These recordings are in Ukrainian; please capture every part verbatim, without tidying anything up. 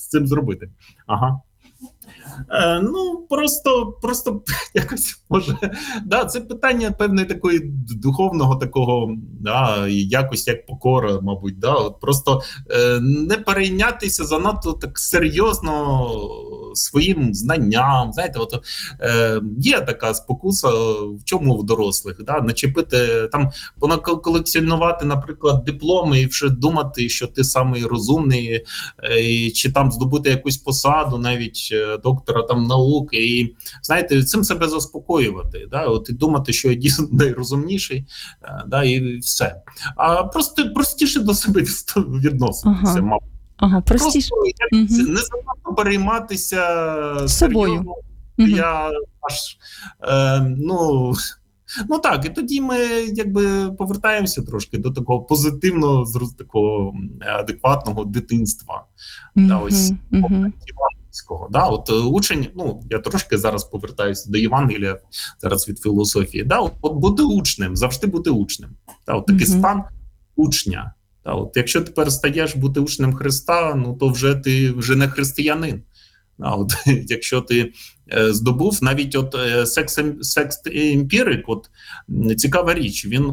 з цим зробити? Ага. Е, ну, просто, просто якось може, да, це питання певної такої духовного такого, да, якось як покора, мабуть, да, от просто е, не перейнятися занадто так серйозно своїм знанням, знаєте, от е, є така спокуса, в чому в дорослих, да, начепити, там, колекціонувати, наприклад, дипломи і вже думати, що ти самий розумний, е, чи там здобути якусь посаду, навіть е, доктора там наук, і, знаєте, цим себе заспокоювати, да, от і думати, що я дійсно найрозумніший, да, і все. А просто простіше до себе відноситися, ага. мабуть. Ага, простіше. Просто угу. не занадто перейматися собою. Угу. Я аж, е, ну, ну так, і тоді ми якби повертаємося трошки до такого позитивного, такого адекватного дитинства. Угу. Да, ось, угу. Да, от учень, ну, я трошки зараз повертаюся до Євангелія, зараз від філософії, да, от, от бути учнем, завжди бути учнем. Да, от такий mm-hmm. стан учня. Да, от якщо ти перестаєш бути учнем Христа, ну, то вже ти вже не християнин. Да, от, якщо ти е, здобув, навіть от е, секс-емпірик, от цікава річ, він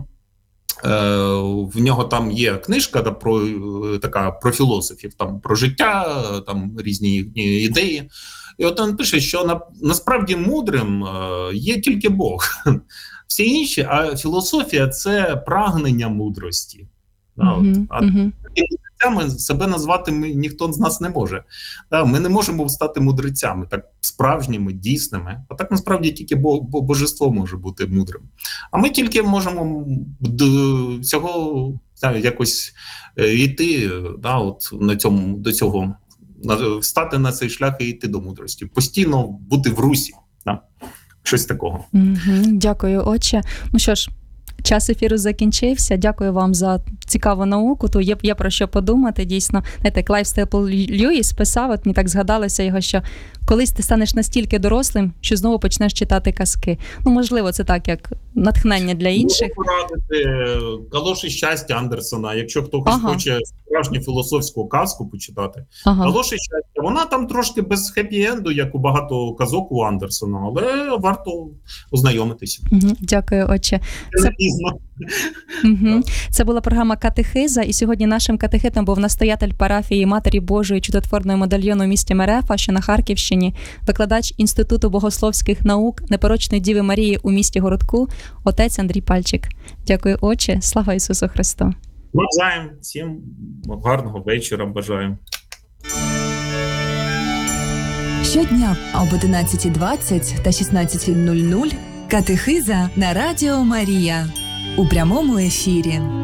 в нього там є книжка да, про така про філософів, там про життя, там різні ідеї. І от він пише, що на, насправді мудрим є тільки Бог. Всі інші, а філософія – це прагнення мудрості. Mm-hmm. А мудрецями себе назвати ми, ніхто з нас не може. Ми не можемо стати мудрецями, так справжніми, дійсними. А так насправді тільки божество може бути мудрим. А ми тільки можемо до цього да, якось йти да, от на цьому, до цього, встати на цей шлях і йти до мудрості. Постійно бути в русі. Да? Щось такого. Mm-hmm. Дякую, отче. Ну що ж, час ефіру закінчився. Дякую вам за цікаву науку. То є, є про що подумати, дійсно. Знаєте, Клайв Стейпл Льюіс писав, от мені так згадалося його, що колись ти станеш настільки дорослим, що знову почнеш читати казки. Ну, можливо, це так, як натхнення для інших. Можу порадити «Калош і щастя» Андерсона, якщо хто ага. хоче справжню філософську казку почитати. Ага. «Калош і щастя», вона там трошки без хеппі-енду, як у багато казок у Андерсона, але варто ознайомитися. Угу. Дякую, отче. Це... Угу. Це була програма «Катехиза», і сьогодні нашим катехетом був настоятель парафії Матері Божої Чудотворної Медальйону у місті Мерефа, що на Харківщині, викладач Інституту богословських наук Непорочної Діви Марії у місті Городку, отець Андрій Пальчик. Дякую, отче. Слава Ісусу Христу. Бажаємо всім гарного вечора. Бажаємо. Щодня об одинадцята двадцять та шістнадцята нуль нуль «Катехиза» на Радіо Марія у прямому ефірі.